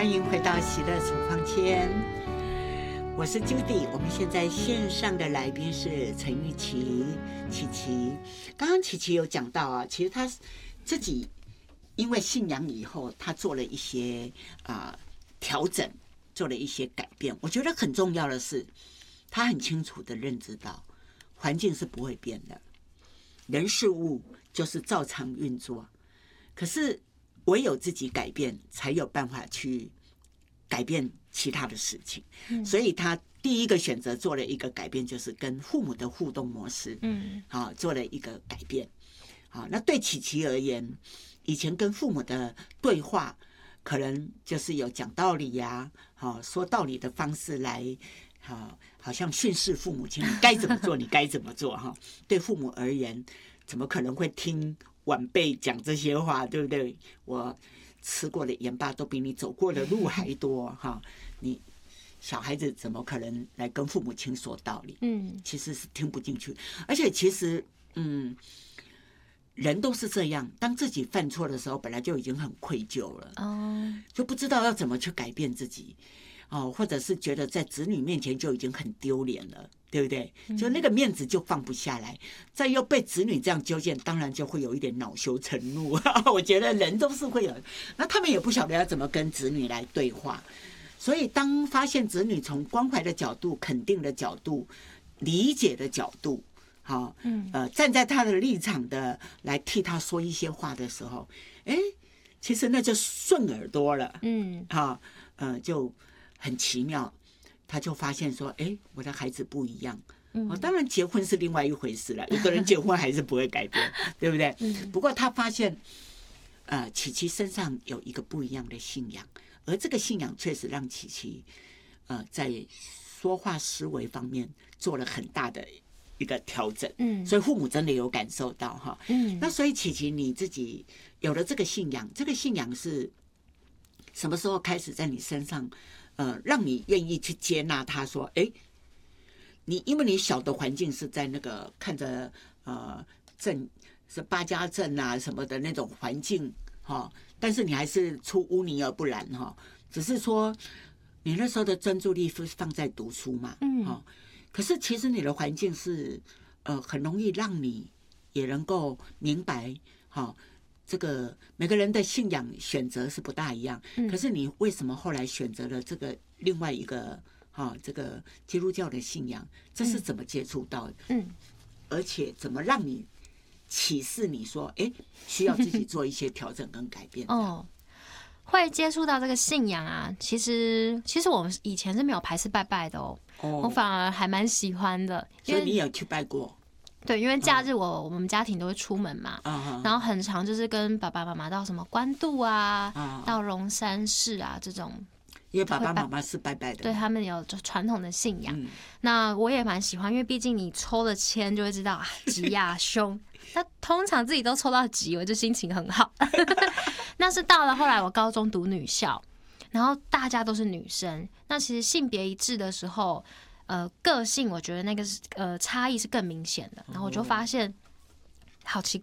欢迎回到喜乐处方签，我是 Judy。我们现在线上的来宾是陈玉琪，琪琪。刚刚琪琪有讲到啊，其实他自己因为信仰以后，他做了一些调整，做了一些改变。我觉得很重要的是，他很清楚的认知到，环境是不会变的，人事物就是照常运作。可是唯有自己改变，才有办法去改变其他的事情。所以他第一个选择做了一个改变，就是跟父母的互动模式，做了一个改变。那对琪琪而言，以前跟父母的对话，可能就是有讲道理呀，说道理的方式来，好像训示父母亲你该怎么做，你该怎么做哈。对父母而言，怎么可能会听晚辈讲这些话，对不对？我吃过的盐巴都比你走过的路还多哈。你小孩子怎么可能来跟父母亲说道理？其实是听不进去。而且其实人都是这样，当自己犯错的时候，本来就已经很愧疚了，就不知道要怎么去改变自己，或者是觉得在子女面前就已经很丢脸了，对不对？就那个面子就放不下来，再又被子女这样纠见，当然就会有一点恼羞成怒。我觉得人都是会有，那他们也不晓得要怎么跟子女来对话，所以当发现子女从关怀的角度、肯定的角度、理解的角度，站在他的立场的来替他说一些话的时候，其实那就顺耳朵了，就很奇妙。他就发现说，我的孩子不一样。当然结婚是另外一回事了，有的人结婚还是不会改变，对不对？不过他发现，琪琪身上有一个不一样的信仰，而这个信仰确实让琪琪，在说话思维方面做了很大的一个调整。所以父母真的有感受到哈。那所以琪琪你自己有了这个信仰，这个信仰是什么时候开始在你身上？让你愿意去接纳他说，因为你小的环境是在那个看着镇是八家镇啊什么的那种环境但是你还是出污泥而不染只是说你那时候的专注力是放在读书嘛，可是其实你的环境是很容易让你也能够明白这个每个人的信仰选择是不大一样，可是你为什么后来选择了这个另外一个这个基督教的信仰？这是怎么接触到的？而且怎么让你启示你说，需要自己做一些调整跟改变？ 会接触到这个信仰啊，其实我们以前是没有排斥拜拜的我反而还蛮喜欢的。 所以你有去拜过？ 对，因为假日我们家庭都会出门嘛，然后很常就是跟爸爸妈妈到什么关渡啊，到龙山寺啊这种， 因为爸爸妈妈是拜拜的， 对他们有传统的信仰。那我也蛮喜欢，因为毕竟你抽了签就会知道吉啊凶，那通常自己都抽到吉，我就心情很好。那是到了后来我高中读女校，然后大家都是女生，那其实性别一致的时候。个性我觉得那个差异是更明显的，然后我就发现好奇